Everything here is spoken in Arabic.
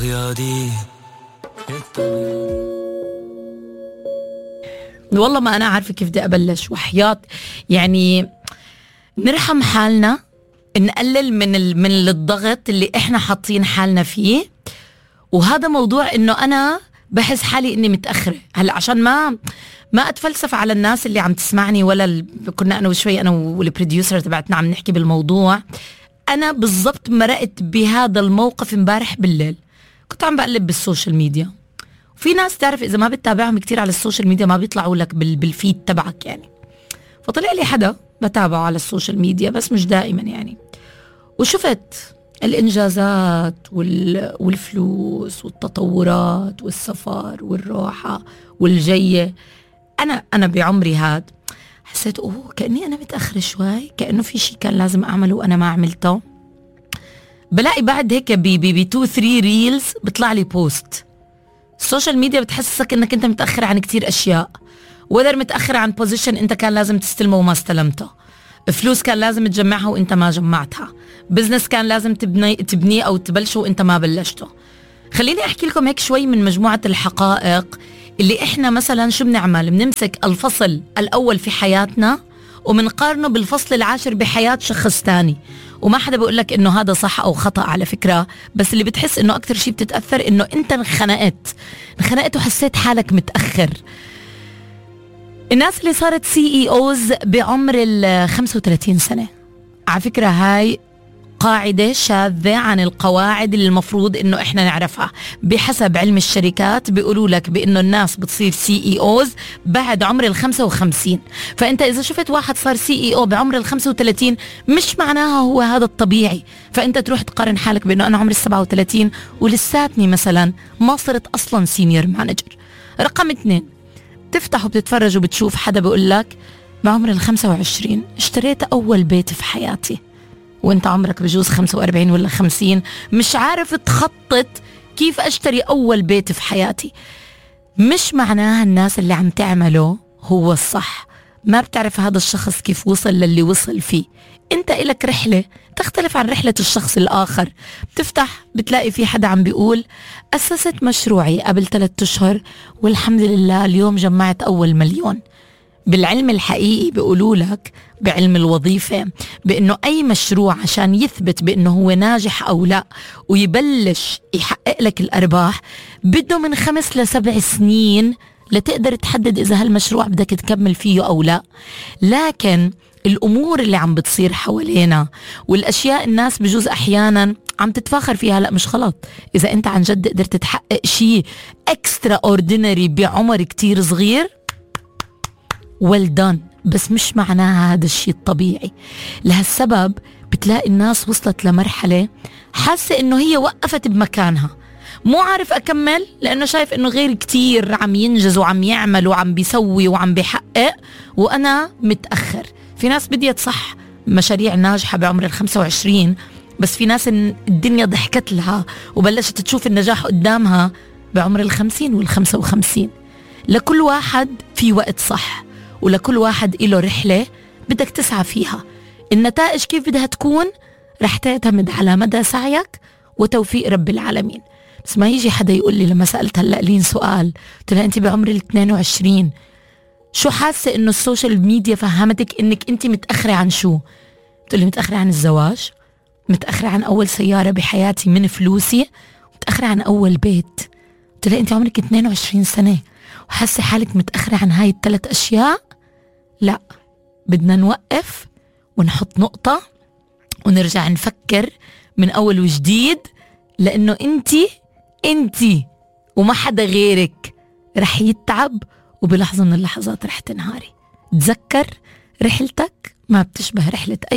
طغيادي. والله ما أنا عارفة كيف بدي أبلش وحياة. يعني نرحم حالنا، نقلل من الضغط اللي إحنا حاطين حالنا فيه. وهذا موضوع إنه أنا بحس حالي إني متأخرة هلا، عشان ما أتفلسف على الناس اللي عم تسمعني، ولا كنا أنا وشوي أنا والبروديوسر تبعتنا عم نحكي بالموضوع. أنا بالضبط مرقت بهذا الموقف امبارح بالليل. كنت عم بقلب بالسوشيال ميديا، وفي ناس تعرف إذا ما بتتابعهم كتير على السوشيال ميديا ما بيطلعوا لك بالفيد تبعك يعني. فطلع لي حدا بتابعه على السوشيال ميديا بس مش دائما يعني، وشفت الإنجازات والفلوس والتطورات والسفر والراحة والجية. أنا بعمري هاد حسيت كأني أنا متأخرة شوي، كأنه في شيء كان لازم أعمله وأنا ما عملته. بلاقي بعد هيك ب 2-3 ريلز بطلع لي بوست. السوشيال ميديا بتحسسك انك انت متأخر عن كتير اشياء، وذر متأخر عن بوزيشن انت كان لازم تستلمه وما استلمته، فلوس كان لازم تجمعها وانت ما جمعتها، بزنس كان لازم تبنيه او تبلشه وانت ما بلشته. خليني احكي لكم هيك شوي من مجموعة الحقائق اللي احنا مثلا شو بنعمل. بنمسك الفصل الاول في حياتنا ومنقارنه بالفصل العاشر بحياة شخص تاني، وما حدا بيقول لك انه هذا صح او خطأ على فكرة، بس اللي بتحس انه اكتر شيء بتتأثر انه انت انخنقت وحسيت حالك متأخر. الناس اللي صارت CEOs بعمر 35 سنة، على فكرة هاي قاعدة شاذة عن القواعد اللي المفروض انه احنا نعرفها. بحسب علم الشركات بيقولوا لك بانه الناس بتصير CEOs بعد عمر 55. فانت اذا شفت واحد صار CEO بعمر 35 مش معناها هو هذا الطبيعي، فانت تروح تقارن حالك بانه انا عمري 37 ولساتني مثلا ما صرت اصلا سينيور مانجر. رقم 2، تفتح وبتتفرج وبتشوف حدا بيقول لك بعمر 25 اشتريت اول بيت في حياتي، وانت عمرك بجوز 45 ولا 50 مش عارف تخطط كيف اشتري اول بيت في حياتي. مش معناها الناس اللي عم تعمله هو الصح، ما بتعرف هذا الشخص كيف وصل للي وصل فيه. انت إلك رحلة تختلف عن رحلة الشخص الآخر. بتفتح بتلاقي في حدا عم بيقول أسست مشروعي قبل 3 أشهر والحمد لله اليوم جمعت أول 1,000,000. بالعلم الحقيقي بيقولوا لك بعلم الوظيفة بأنه أي مشروع عشان يثبت بأنه هو ناجح أو لا ويبلش يحقق لك الأرباح بده من 5 ل 7 سنين لتقدر تحدد إذا هالمشروع بدك تكمل فيه أو لا. لكن الأمور اللي عم بتصير حوالينا والأشياء الناس بجوز أحيانا عم تتفاخر فيها، لا مش غلط. إذا أنت عن جد قدرت تحقق شيء اكسترا اوردينري بعمر كتير صغير well done، بس مش معناها هذا الشيء الطبيعي. لهالسبب بتلاقي الناس وصلت لمرحلة حاسة إنه هي وقفت بمكانها، مو عارف أكمل لأنه شايف إنه غير كتير عم ينجز وعم يعمل وعم بيسوي وعم بيحقق وأنا متأخر. في ناس بديت صح مشاريع ناجحة بعمر 25، بس في ناس الدنيا ضحكت لها وبلشت تشوف النجاح قدامها بعمر 50 وال55. لكل واحد في وقت صح، ولكل واحد إله رحلة بدك تسعى فيها. النتائج كيف بدها تكون رح تعتمد على مدى سعيك وتوفيق رب العالمين. بس ما يجي حدا يقول لي لما سألت هلأ لين سؤال قلت لها أنت بعمر 22 شو حاسة إنه السوشيال ميديا فهمتك إنك أنت متأخرة عن شو؟ قلت لي متأخرة عن الزواج، متأخرة عن أول سيارة بحياتي من فلوسي، متأخرة عن أول بيت. قلت لها أنت عمرك 22 سنة وحاسة حالك متأخرة عن هاي ال3 أشياء؟ لا، بدنا نوقف ونحط نقطة ونرجع نفكر من أول وجديد، لأنه أنتي وما حدا غيرك رح يتعب وبلحظة من اللحظات رح تنهاري. تذكر رحلتك ما بتشبه رحلة أي